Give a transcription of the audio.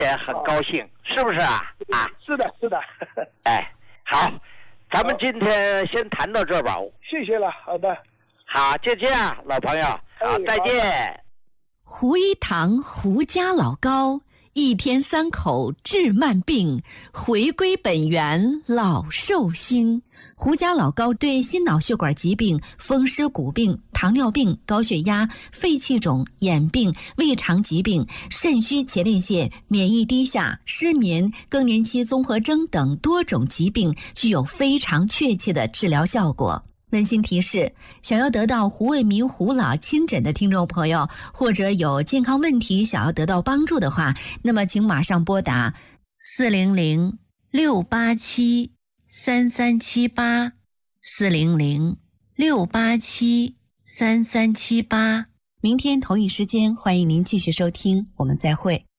也很高兴，是不是啊？啊， 是的，是的。 哎，好，咱们今天先谈到这吧。 谢谢了，好的。 好，就这样，老朋友，好，再见。 胡一堂胡家老高，一天3口治慢病，回归本源老寿星。胡家老高对心脑血管疾病、风湿骨病、糖尿病、高血压、肺气肿、眼病、胃肠疾病、肾虚前列腺、免疫低下、失眠、更年期综合征等多种疾病具有非常确切的治疗效果。温馨提示：想要得到胡卫民胡老亲诊的听众朋友，或者有健康问题想要得到帮助的话，那么请马上拨打400-687-3378，400-687-3378。明天同一时间，欢迎您继续收听，我们再会。